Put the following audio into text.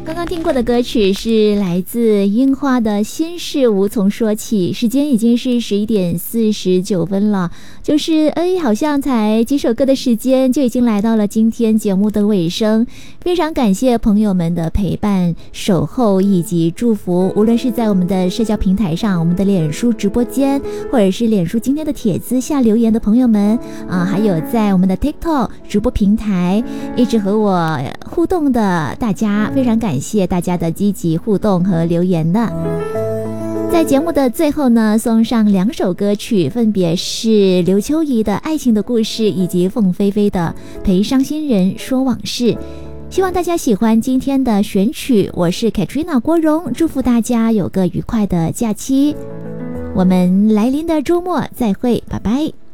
刚刚听过的歌曲是来自樱花的心事无从说起，时间已经是11:49了，就是好像才几首歌的时间就已经来到了今天节目的尾声。非常感谢朋友们的陪伴、守候以及祝福，无论是在我们的社交平台上，我们的脸书直播间，或者是脸书今天的帖子下留言的朋友们还有在我们的 TikTok 直播平台一直和我互动的大家，非常感谢大家的积极互动和留言的。在节目的最后呢，送上2首歌曲，分别是刘秋怡的《爱情的故事》以及凤飞飞的《陪伤心人说往事》。希望大家喜欢今天的选曲，我是 Katrina 郭荣，祝福大家有个愉快的假期，我们来临的周末再会，拜拜。